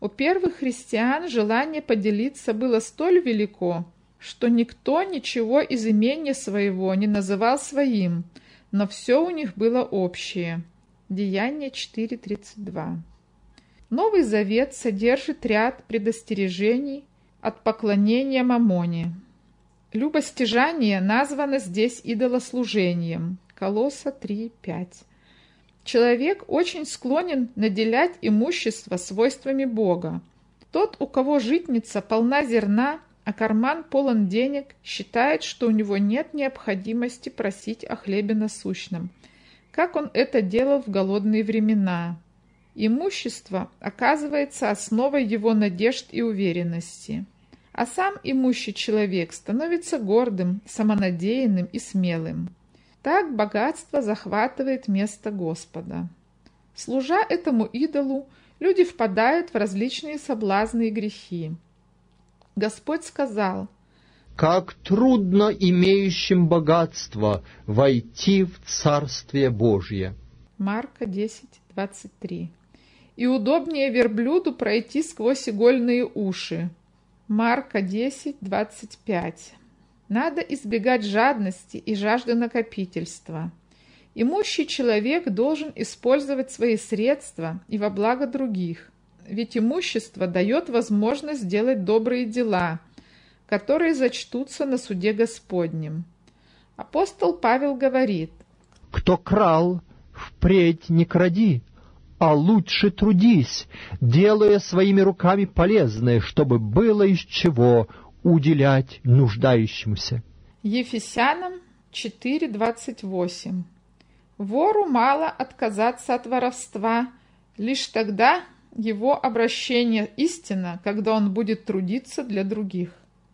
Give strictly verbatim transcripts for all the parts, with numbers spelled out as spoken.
У первых христиан желание поделиться было столь велико, что никто ничего из имения своего не называл своим, но все у них было общее. Деяния четыре тридцать два. Новый Завет содержит ряд предостережений от поклонения мамоне. Любостяжание названо здесь идолослужением. Колосса три пять. Человек очень склонен наделять имущество свойствами Бога. Тот, у кого житница полна зерна, а карман полон денег, считает, что у него нет необходимости просить о хлебе насущном, как он это делал в голодные времена. Имущество оказывается основой его надежд и уверенности, а сам имущий человек становится гордым, самонадеянным и смелым. Так богатство захватывает место Господа. Служа этому идолу, люди впадают в различные соблазны и грехи. Господь сказал: «Как трудно имеющим богатство войти в Царствие Божье». Марка десять двадцать три. «И удобнее верблюду пройти сквозь игольные уши». Марка десять двадцать пять. Надо избегать жадности и жажды накопительства. Имущий человек должен использовать свои средства и во благо других, ведь имущество дает возможность сделать добрые дела, которые зачтутся на суде Господнем. Апостол Павел говорит: «Кто крал, впредь не кради, а лучше трудись, делая своими руками полезное, чтобы было из чего уделять нуждающемуся». Ефесянам четыре двадцать восемь. Вору мало отказаться от воровства, лишь тогда его обращение истинно, когда он будет трудиться для других.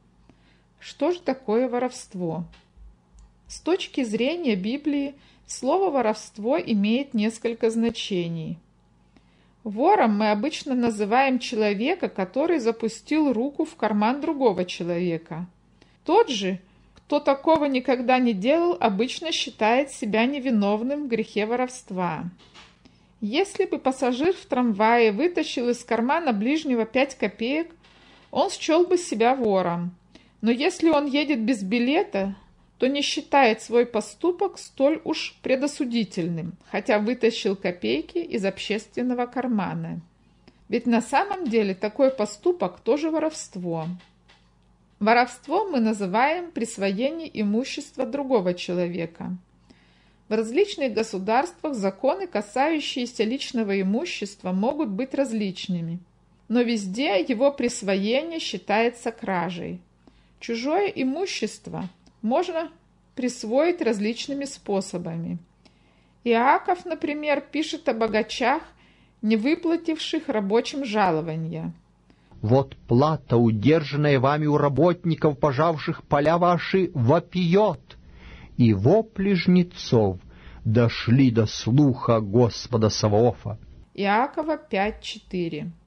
Что же такое воровство? С точки зрения Библии, слово «воровство» имеет несколько значений. Вором мы обычно называем человека, который запустил руку в карман другого человека. Тот же, кто такого никогда не делал, обычно считает себя невиновным в грехе воровства. Если бы пассажир в трамвае вытащил из кармана ближнего пять копеек, он счел бы себя вором. Но если он едет без билета, то не считает свой поступок столь уж предосудительным, хотя вытащил копейки из общественного кармана. Ведь на самом деле такой поступок тоже воровство. Воровство мы называем присвоение имущества другого человека. В различных государствах законы, касающиеся личного имущества, могут быть различными, но везде его присвоение считается кражей. Чужое имущество можно присвоить различными способами. Иаков, например, пишет о богачах, не выплативших рабочим жалования. «Вот плата, удержанная вами у работников, пожавших поля ваши, вопиет, и вопли жнецов дошли до слуха Господа Саваофа». Иакова пять четыре.